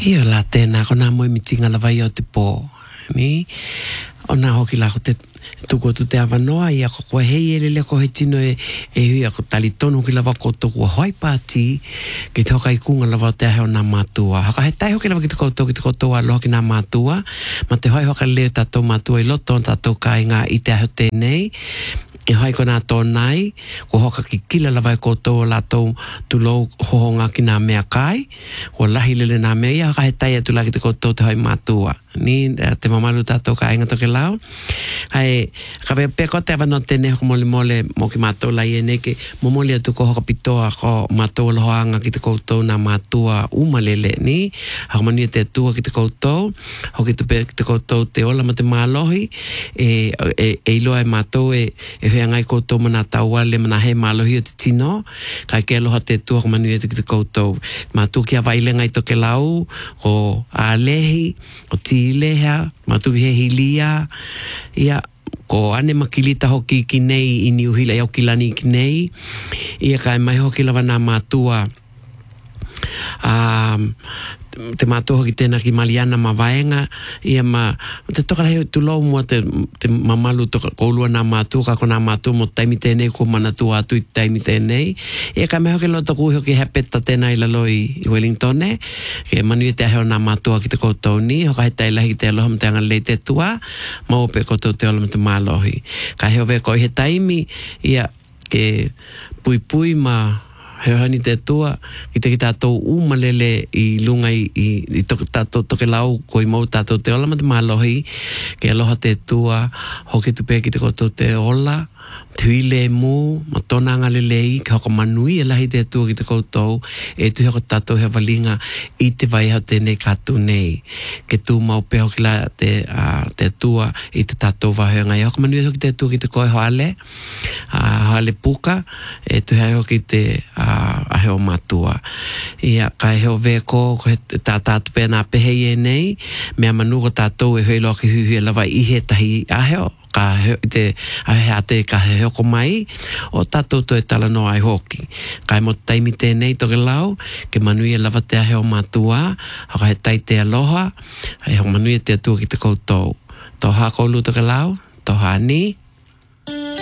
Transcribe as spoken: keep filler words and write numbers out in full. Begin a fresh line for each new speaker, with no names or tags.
Ia la tēnā ko nā moe mitinga la vai o te pō. Ni? O nā hoki la ko te tuko tu te awanoa ia ko kua hei ele le ko he tino e, e hui a ko tali tonu ki lava ko tōku a hoi pāti ki te hoka i kunga lava o te ahe o nā mātua. Haka he tai hoki lava ki te koutou ki te koutou aloha ki nā mātua. Ma te hoi hoka leo tātou mātua i loto tātou ka inga i te ahe o tēnei. E hoi ko nā tōnai, ko hoka ki kila lava e koutou o lātou tu lou hohonga ki nā mea kai, ko lahi lele nā mea ia, haka he tai atu la ki te koutou te hoi mātua. Ni, te mamalu tātou ka inga toke lau. Hai, ka pe pe ko te awano tēne hoko mole mole mo ki mātou lai e neke, mo mole atu ko hoka pitoa ko mātou lohoanga ki te koutou nā mātua umalele, ni, haka manu te atua ki te koutou, hoki te pe ki te koutou te ola ma te mālohi, e, e, e iloa e mātou e, e hea ngai koutou mana tauale, mana he mālohi o te tino, kai ke aloha te atua haka manu e ki te koutou. Mātou ki a waile ngai toke lau, ko ālehi, o ti leha, matu he hilia, ia, ko ane makilita hoki ki nei, ini uhila iau kilani ki nei, ia kai mai hoki lawa nā mātua, um, te mātua hoki tēnā ki Maliana ma vaenga, ia ma, te toka rei tu lau mua te, te mamalu toka koulua nā mātua, ka ko nā mātua mo taimi tēnei, ko manatu atu i taimi tēnei, ia kai mai hoki lau taku hoki hepeta tēnā i lalo i, i Wellington, ke manu i te aheo nā mātua ki te koutou ni, hoka he tailahi ki te aloha ma te anga lei te tua, ma ope koutou te ola ma te mālohi. Ka heo veko i he taimi, ia ke pui pui ma heo hani te tua, ki te ki tātou umalele i lunga i, i, i toke tātou toke lau, ko i mau tātou te ola ma te mālohi, ke aloha te tua, hoki tupe ki te koutou te ola, te hui le mū, ma tōna anga le lei, ke hoko manui e lahi te atua ki te koutou, e tu heko tātou hea walinga i te vai hao tēnei kātou nei. Ke tū mau pe hoki la te, uh, te atua i te tātou wahenga. E hoko manui e hoki te atua ki te koe hoale, uh, hoale puka, e tu hea hoki te uh, aheo matua. Ia, kai heo veko, ko he tā tātu pēr nā pehei e nei, mea manu ko tātou e hui loa ki hui hui lawa i he tahi aheo. Ka he, te ahea te ka he hoko mai, o tātou to e tala no ai hoki. Kai mo taimi tēnei toke lau, ke manui e lava te aheo mātua, haka he tai te aloha, hei hoko manui e te atua ki te koutou. Toha koulu toke lau, toha ni.